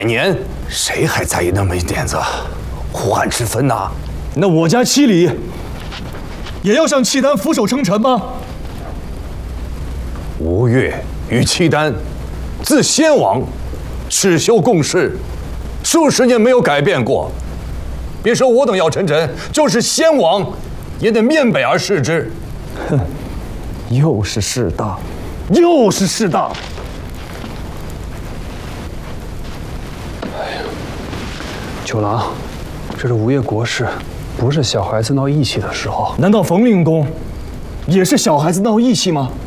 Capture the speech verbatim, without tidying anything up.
年，谁还在意那么一点子胡汉之分呐？ 那我家七里也要向契丹俯首称臣吗？ 吴越与契丹自先王世修共事，数十年没有改变过。别说我等要臣臣，就是先王也得面北而视之。 哼，又是势大，又是势大。 九郎，这是吴越国事，不是小孩子闹义气的时候。 难道冯令公也是小孩子闹义气吗？